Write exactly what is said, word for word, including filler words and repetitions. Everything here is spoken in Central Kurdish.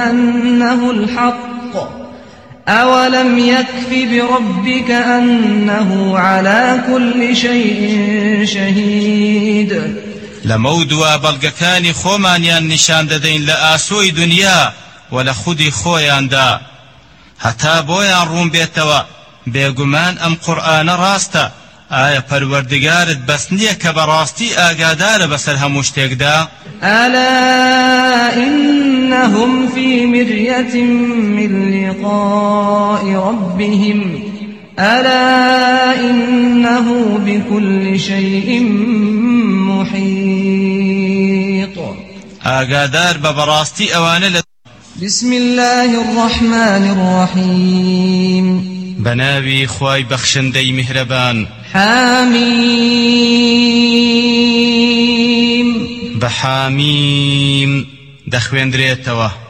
أنه الحق أولم يكف بربك أنه على كل شيء شهيد لمودوا بلغكاني خومانيان نشان ددين لآسوي دنيا ولا خودي خويان دا حتى بويان روم بيتوا بيقمان أم قرآن راستا آية پروردگارت بس نیه که براستی آگادار بسر هموشتک دا ألا إنهم في مرية من لقاء ربهم ألا إنه بكل شيء محيط آگادار ببراستی اوانه بسم الله الرحمن الرحيم بناوي خواي بخشندي مهربان حاميم بحاميم دخوين دريتوا